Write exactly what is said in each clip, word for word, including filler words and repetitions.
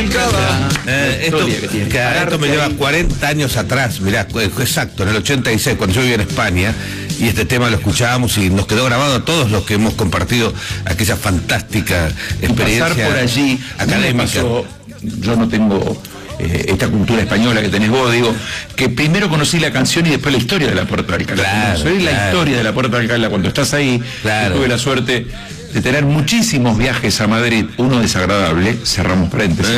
Eh, esto, que que esto me lleva cuarenta años atrás, mirá, exacto, en el ochenta y seis, cuando yo vivía en España, y este tema lo escuchábamos y nos quedó grabado a todos los que hemos compartido aquella fantástica experiencia. Pasar por allí académica. Pasó, yo no tengo eh, esta cultura española que tenés vos, digo, que primero conocí la canción y después la historia de la Puerta de Alcalá. Claro, Soy claro. la historia de la Puerta de Alcalá. Cuando estás ahí, claro. tuve la suerte de tener muchísimos viajes a Madrid, uno desagradable, cerramos paréntesis.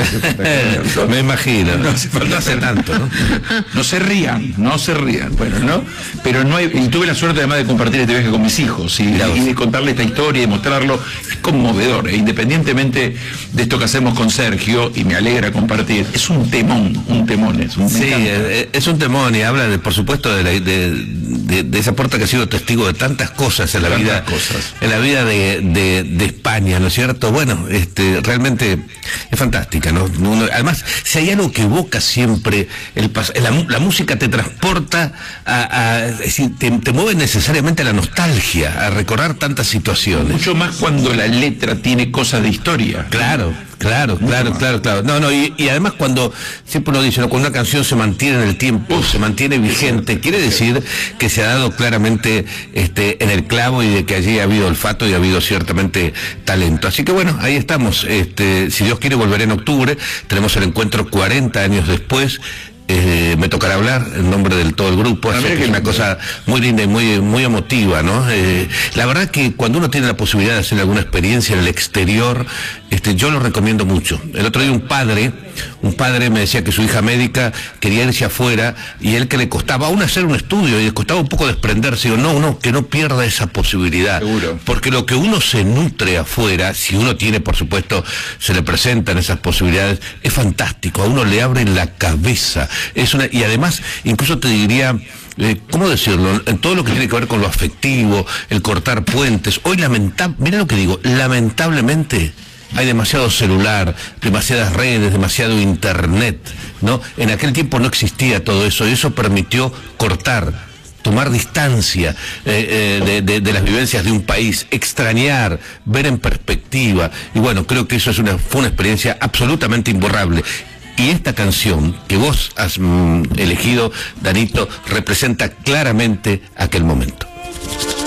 Me imagino, no hace falta hace tanto, ¿no? No se rían, no se rían, bueno, ¿no? Pero no hay, y tuve la suerte además de compartir este viaje con mis hijos y, y de contarle esta historia y mostrarlo, es conmovedor, e independientemente de esto que hacemos con Sergio, y me alegra compartir, es un temón, un temón, es un Sí, es, es un temón y habla, de, por supuesto, de, la, de, de, de esa puerta que ha sido testigo de tantas cosas en la tantas vida, cosas. en la vida de, de De, de España, ¿no es cierto? Bueno, este, realmente es fantástica, ¿no? Uno, además, si hay algo que evoca siempre, el la, la música te transporta a, a es decir, te, te mueve necesariamente a la nostalgia, a recordar tantas situaciones. Mucho más cuando la letra tiene cosas de historia. Claro. Claro, claro, claro, claro. No, no, y, y además cuando siempre uno dice, ¿no? Cuando una canción se mantiene en el tiempo, Uf, se mantiene vigente, quiere decir que se ha dado claramente este, en el clavo y de que allí ha habido olfato y ha habido ciertamente talento. Así que bueno, ahí estamos. Este, si Dios quiere, volveré en octubre. Tenemos el encuentro cuarenta años después. Eh, me tocará hablar en nombre del todo el grupo, así que es una cosa muy linda y muy, muy emotiva, ¿no? Eh, la verdad que cuando uno tiene la posibilidad de hacer alguna experiencia en el exterior, este, yo lo recomiendo mucho. El otro día un padre, un padre me decía que su hija médica quería irse afuera y él que le costaba aún hacer un estudio y le costaba un poco desprenderse. Digo, no, no, que no pierda esa posibilidad. Seguro. Porque lo que uno se nutre afuera, si uno tiene, por supuesto, se le presentan esas posibilidades, es fantástico, a uno le abre la cabeza. Es una, y además, incluso te diría, eh, ¿cómo decirlo? En todo lo que tiene que ver con lo afectivo, el cortar puentes. Hoy, lamentable, mira lo que digo, lamentablemente hay demasiado celular, demasiadas redes, demasiado internet, ¿no? En aquel tiempo no existía todo eso y eso permitió cortar, tomar distancia eh, eh, de, de, de las vivencias de un país, extrañar, ver en perspectiva. Y bueno, creo que eso es una, fue una experiencia absolutamente imborrable. Y esta canción que vos has mm, elegido, Danito, representa claramente aquel momento.